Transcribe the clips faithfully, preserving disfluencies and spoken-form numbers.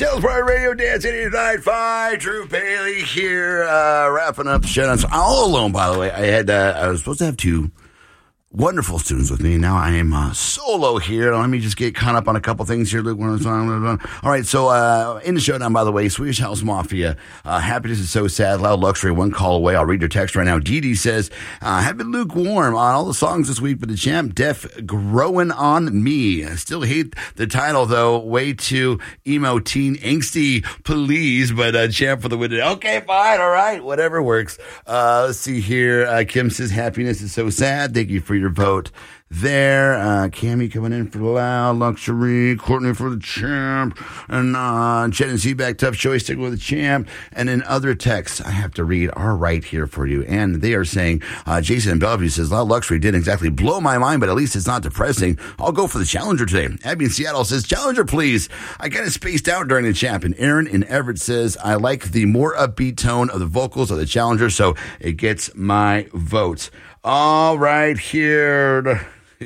Sales Pride Radio Dance eighty-nine point five. Drew Bailey here, uh, wrapping up the show. I'm all alone, by the way. I had, uh, I was supposed to have two wonderful students with me. Now I am uh, solo here. Let me just get caught up on a couple things here. Luke, all right, so uh, in the showdown, by the way, Swedish House Mafia. Uh, happiness is so sad. Loud luxury. One call away. I'll read your text right now. Dee Dee says, uh, have been lukewarm on all the songs this week, but the champ def growing on me. I still hate the title though. Way too emo teen angsty. Please, but uh, champ for the win. Okay, fine. All right, whatever works. Uh, let's see here. Uh, Kim says happiness is so sad. Thank you for your your vote there. Uh, Cammie coming in for the Loud Luxury, Courtney for the champ, and uh, Jen and Z-Back, tough choice, sticking with the champ. And in other texts I have to read are right here for you. And they are saying, uh, Jason in Bellevue says, Loud Luxury didn't exactly blow my mind, but at least it's not depressing. I'll go for the Challenger today. Abby in Seattle says, Challenger, please. I kind of spaced out during the champ. And Aaron in Everett says, I like the more upbeat tone of the vocals of the Challenger, so it gets my vote. All right, here. And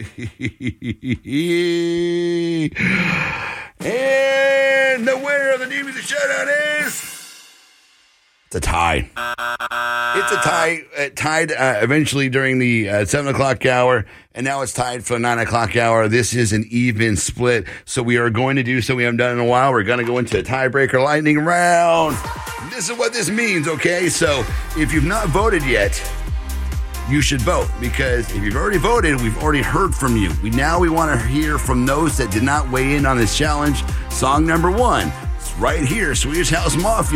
the winner of the New Music Showdown is... It's a tie. It's a tie. Uh, tied uh, eventually during the uh, seven o'clock hour, and now it's tied for the nine o'clock hour. This is an even split, so we are going to do so we haven't done in a while. We're going to go into a tiebreaker lightning round. This is what this means, okay? So if you've not voted yet, you should vote, because if you've already voted, we've already heard from you. We now we want to hear from those that did not weigh in on this challenge. Song number one, it's right here, Swedish House Mafia.